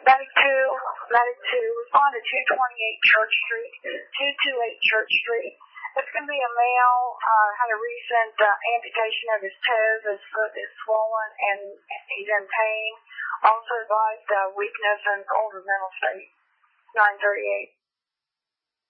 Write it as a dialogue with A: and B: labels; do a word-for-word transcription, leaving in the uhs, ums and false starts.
A: ninety-two, ninety-two, respond to two twenty-eight Church Street, two twenty-eight Church Street. It's going to be a male, uh, had a recent uh, amputation of his toes, his foot is swollen, and he's in pain. Also advised uh, weakness and older mental state. nine thirty-eight.